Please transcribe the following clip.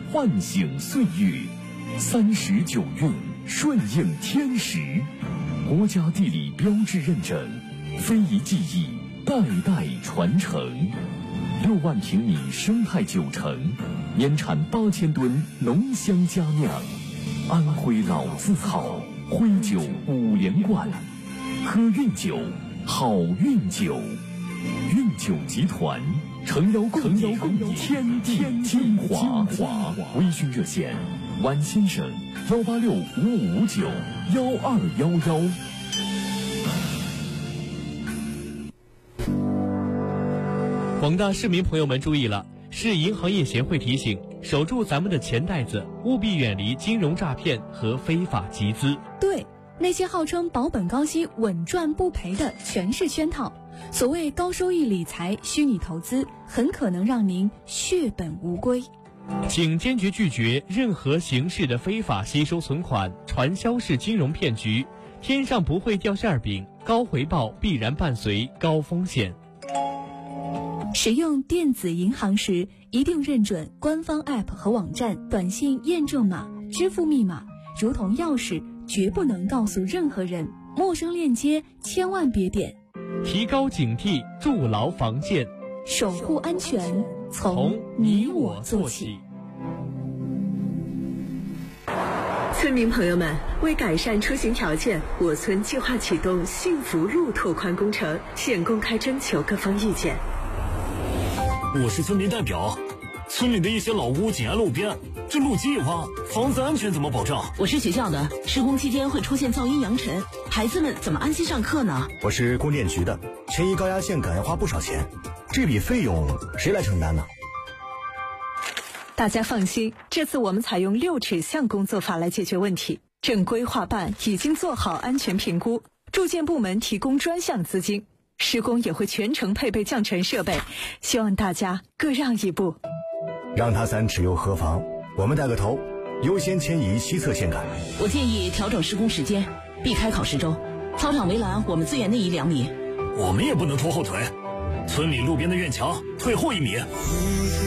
唤醒岁月，39韵顺应天时，国家地理标志认证，非遗技艺代代传承。6万平米生态酒城，年产8000吨浓香佳酿，安徽老字号，徽酒5连冠，喝韵酒，好运酒。韵酒集团诚邀共你天地精华。微醺热线：晚先生18655591211。 广大市民朋友们注意了，市银行业协会提醒，守住咱们的钱袋子，务必远离金融诈骗和非法集资。 对，那些号称保本高息、稳赚不赔的全是圈套。所谓高收益理财、虚拟投资，很可能让您血本无归。 请坚决拒绝任何形式的非法吸收存款、传销式金融骗局。天上不会掉馅饼，高回报必然伴随高风险。 使用电子银行时，一定认准官方 App 和网站短信验证码、支付密码，如同钥匙，绝不能告诉任何人。陌生链接千万别点。 提高警惕，筑牢防线， 守护安全，从你我做起。 村民朋友们，为改善出行条件，我村计划启动幸福路拓宽工程，现公开征求各方意见。 我是村民代表，村里的一些老屋紧挨路边，这路基一挖，房子安全怎么保障？ 我是学校的，施工期间会出现噪音扬尘，孩子们怎么安心上课呢？ 我是供电局的，迁移高压线杆要花不少钱，这笔费用谁来承担呢？ 大家放心，这次我们采用6指向工作法来解决问题。正规划办已经做好安全评估，住建部门提供专项资金，施工也会全程配备降尘设备，希望大家各让一步。 让他3尺又何妨？我们带个头，优先迁移西侧线杆。 我建议调整施工时间，避开考试周。操场围栏我们最远内移2米。 我们也不能拖后腿，村里路边的院墙退后1米。